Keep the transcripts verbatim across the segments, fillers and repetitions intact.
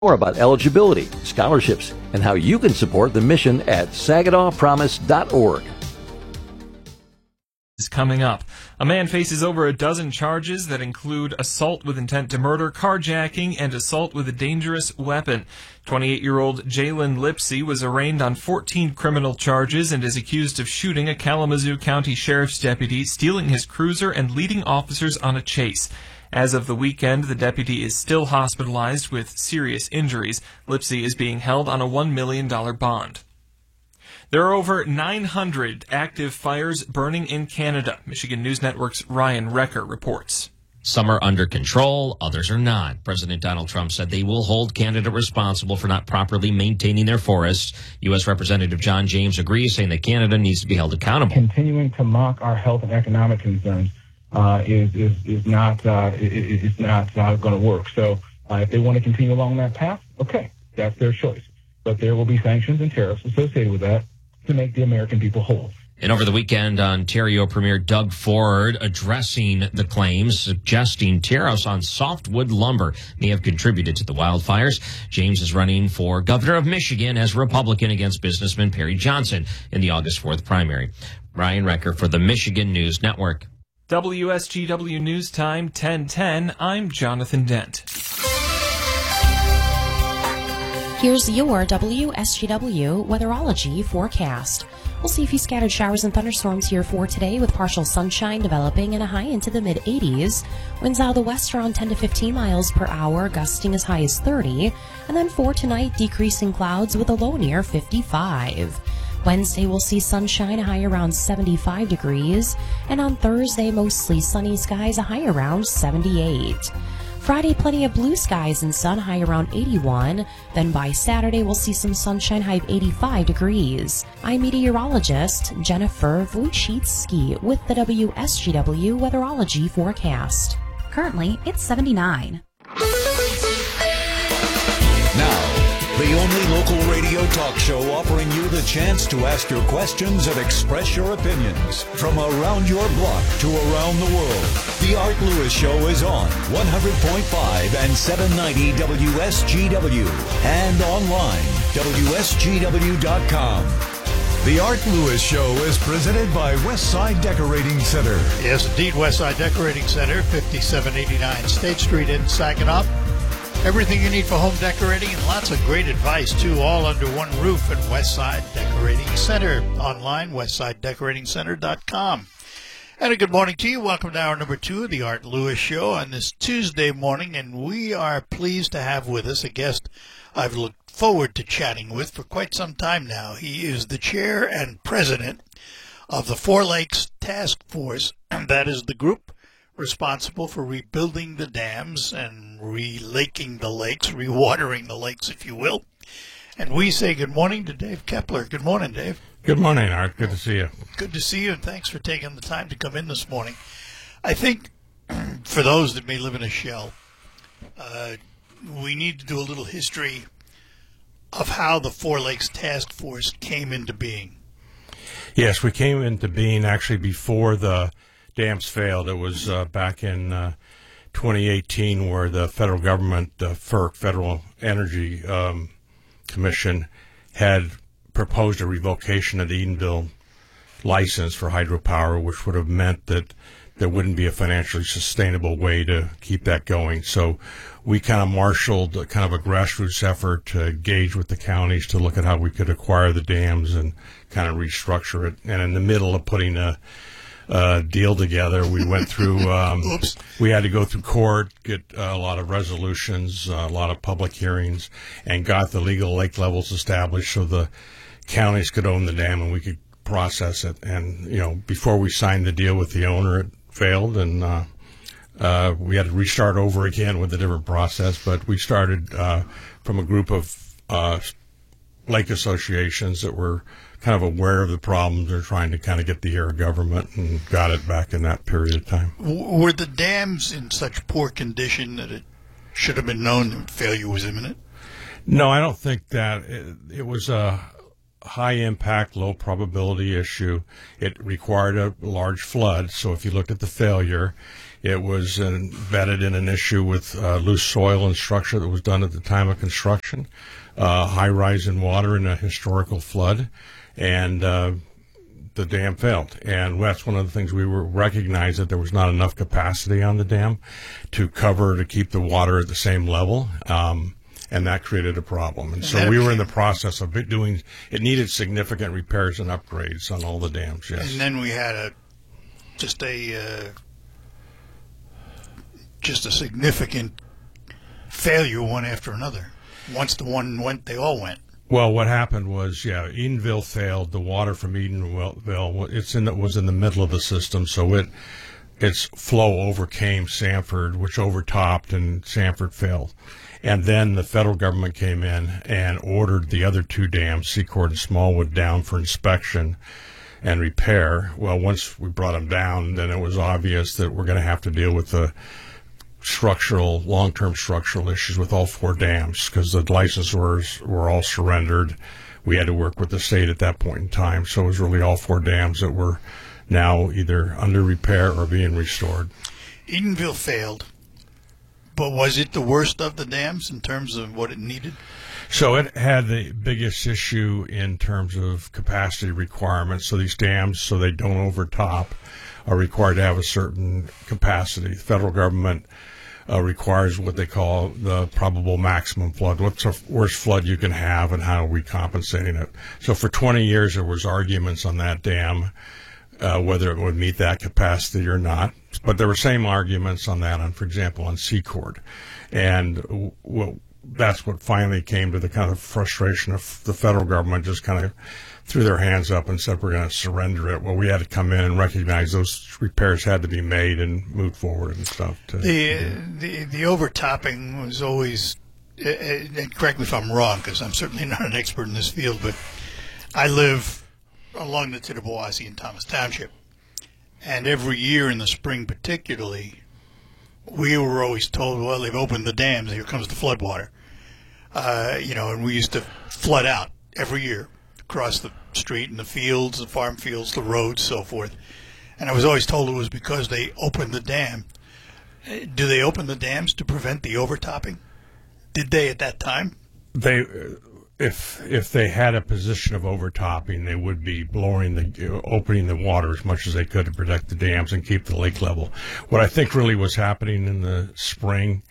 More about eligibility, scholarships, and how you can support the mission at Saginaw Promise dot org. Is coming up. A man faces over a dozen charges that include assault with intent to murder, carjacking, and assault with a dangerous weapon. twenty-eight-year-old Jalen Lipsy was arraigned on fourteen criminal charges and is accused of shooting a Kalamazoo County Sheriff's deputy, stealing his cruiser, and leading officers on a chase. As of the weekend, the deputy is still hospitalized with serious injuries. Lipsy is being held on a one million dollars bond. There are over nine hundred active fires burning in Canada. Michigan News Network's Ryan Recker reports. Some are under control, others are not. President Donald Trump said they will hold Canada responsible for not properly maintaining their forests. U S. Representative John James agrees, saying that Canada needs to be held accountable. Continuing to mock our health and economic concerns uh, is, is is not uh, is, is not uh, going to work. So uh, if they want to continue along that path, okay, that's their choice. But there will be sanctions and tariffs associated with that to make the American people whole. And over the weekend, Ontario Premier Doug Ford addressing the claims, suggesting tariffs on softwood lumber may have contributed to the wildfires. James is running for governor of Michigan as Republican against businessman Perry Johnson in the August fourth primary. Ryan Recker for the Michigan News Network. W S G W News Time, ten ten. I'm Jonathan Dent. Here's your W S G W weatherology forecast. We'll see a few scattered showers and thunderstorms here for today, with partial sunshine developing and a high into the mid eighties. Winds out of the west around ten to fifteen miles per hour, gusting as high as thirty. And then for tonight, decreasing clouds with a low near fifty-five. Wednesday, we'll see sunshine, a high around seventy-five degrees. And on Thursday, mostly sunny skies, a high around seventy-eight. Friday, plenty of blue skies and sun, high around eighty-one. Then by Saturday, we'll see some sunshine, high of eighty-five degrees. I'm meteorologist Jennifer Wojcicki with the W S G W weatherology forecast. Currently, it's seventy-nine. Now, the only local radio talk show offering you the chance to ask your questions and express your opinions. From around your block to around the world, The Art Lewis Show is on one hundred point five and seven ninety W S G W and online, W S G W dot com. The Art Lewis Show is presented by Westside Decorating Center. Yes, indeed, Westside Decorating Center, fifty-seven eighty-nine State Street in Saginaw. Everything you need for home decorating and lots of great advice, too, all under one roof at Westside Decorating Center. Online, westside decorating center dot com. And a good morning to you. Welcome to hour number two of the Art Lewis Show on this Tuesday morning. And we are pleased to have with us a guest I've looked forward to chatting with for quite some time now. He is the chair and president of the Four Lakes Task Force, and that is the group responsible for rebuilding the dams and relaking the lakes, rewatering the lakes, if you will. And we say good morning to Dave Kepler. Good morning, Dave. Good morning, Art. Good to see you. Good to see you, and thanks for taking the time to come in this morning. I think for those that may live in a shell, uh, we need to do a little history of how the Four Lakes Task Force came into being. Yes, we came into being actually before the dams failed. It was uh, back in uh, twenty eighteen where the federal government, uh, F E R C, Federal Energy um, Commission, had proposed a revocation of the Edenville license for hydropower, which would have meant that there wouldn't be a financially sustainable way to keep that going. So we kind of marshaled a, kind of a grassroots effort to engage with the counties to look at how we could acquire the dams and kind of restructure it. And in the middle of putting a Uh, deal together, we went through, um, we had to go through court, get uh, a lot of resolutions, uh, a lot of public hearings, and got the legal lake levels established so the counties could own the dam and we could process it. And, you know, before we signed the deal with the owner, it failed, and uh, uh, we had to restart over again with a different process. But we started uh, from a group of uh, lake associations that were kind of aware of the problems. They're trying to kind of get the ear of government, and got it back in that period of time. Were the dams in such poor condition that it should have been known that failure was imminent? No, I don't think that. It, it was a, high impact, low probability issue. It required a large flood. So if you looked at the failure, it was embedded in an issue with uh, loose soil and structure that was done at the time of construction, uh, high rise in water in a historical flood, and uh, the dam failed. And that's one of the things we were recognized, that there was not enough capacity on the dam to cover, to keep the water at the same level. Um, and that created a problem. And so we were in the process of it doing, it needed significant repairs and upgrades on all the dams, yes. And then we had a, just a, uh, just a significant failure one after another. Once the one went, they all went. Well, what happened was, yeah, Edenville failed. The water from Edenville, it's in, it was in the middle of the system, so it, its flow overcame Sanford, which overtopped, and Sanford failed. And then the federal government came in and ordered the other two dams, Secord and Smallwood, down for inspection and repair. Well, once we brought them down, then it was obvious that we're going to have to deal with the structural, long-term structural issues with all four dams, because the licensors were all surrendered. We had to work with the state at that point in time. So it was really all four dams that were now either under repair or being restored. Edenville failed. But was it the worst of the dams in terms of what it needed? So it had the biggest issue in terms of capacity requirements. So these dams, so they don't overtop, are required to have a certain capacity. The federal government uh, requires what they call the probable maximum flood. What's the worst flood you can have, and how are we compensating it? So for twenty years, there was arguments on that dam, Uh, whether it would meet that capacity or not. But there were same arguments on that, on, for example, on Secord. And well, that's what finally came to the kind of frustration of the federal government just kind of threw their hands up and said, we're going to surrender it. Well, we had to come in and recognize those repairs had to be made and move forward and stuff. To, the, the, the overtopping was always, and correct me if I'm wrong, because I'm certainly not an expert in this field, but I live along the Tittabawassee in Thomas Township. And every year in the spring particularly, we were always told, well, they've opened the dams, here comes the floodwater. Uh, you know, and we used to flood out every year across the street and the fields, the farm fields, the roads, so forth. And I was always told it was because they opened the dam. Do they open the dams to prevent the overtopping? Did they at that time? They... If if they had a position of overtopping, they would be blowing the, opening the water as much as they could to protect the dams and keep the lake level. What I think really was happening in the spring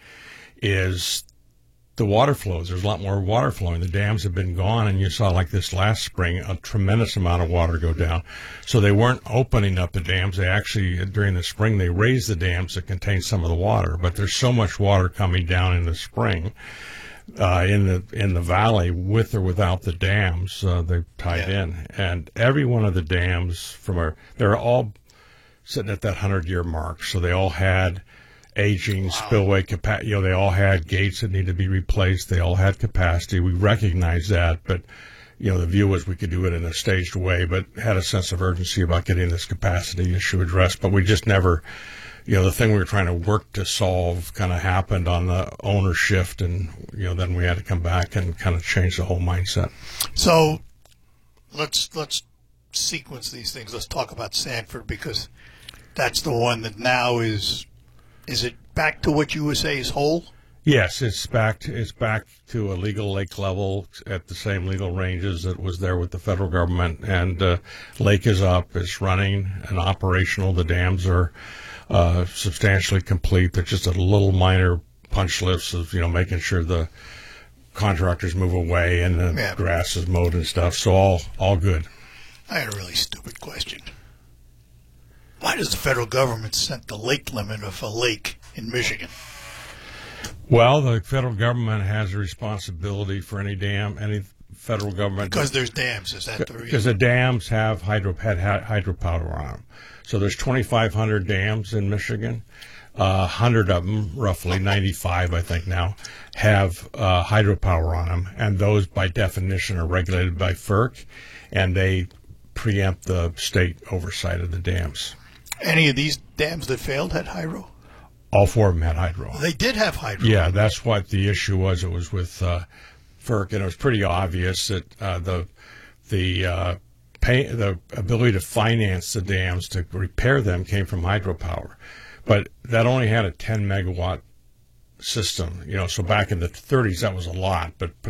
is the water flows. There's a lot more water flowing. The dams have been gone, and you saw, like this last spring, a tremendous amount of water go down. So they weren't opening up the dams. They actually, during the spring, they raised the dams to contain some of the water. But there's so much water coming down in the spring. Uh, in the in the valley, with or without the dams, uh, they're tied yeah. in, and every one of the dams from our, they're all sitting at that hundred-year mark. So they all had aging wow. spillway capacity. You know, they all had gates that needed to be replaced. They all had capacity. We recognized that, but you know, the view was we could do it in a staged way, but had a sense of urgency about getting this capacity issue addressed. But we just never. You know, the thing we were trying to work to solve kind of happened on the owner shift, and, you know, then we had to come back and kind of change the whole mindset. So let's let's sequence these things. Let's talk about Sanford, because that's the one that now is, is it back to what you would say is whole? Yes, it's back to, it's back to a legal lake level at the same legal ranges that was there with the federal government, and uh, lake is up, it's running and operational. The dams are Uh, substantially complete. They're just a little minor punch lifts of, you know, making sure the contractors move away and the yeah. grass is mowed and stuff. So all all good. I had a really stupid question. Why does the federal government set the lake limit of a lake in Michigan? Well, the federal government has a responsibility for any dam, any federal government. Because there's dams, is that the reason? Because the dams have hydro, had hydropower on them. So there's twenty-five hundred dams in Michigan. Uh, one hundred of them, roughly ninety-five, I think now, have uh, hydropower on them. And those, by definition, are regulated by FERC, and they preempt the state oversight of the dams. Any of these dams that failed had hydro? All four of them had hydro. They did have hydro. Yeah, that's what the issue was. It was with uh, FERC, and it was pretty obvious that uh, the the uh, pay, the ability to finance the dams to repair them came from hydropower, but that only had a ten megawatt system. You know, so back in the thirties that was a lot, but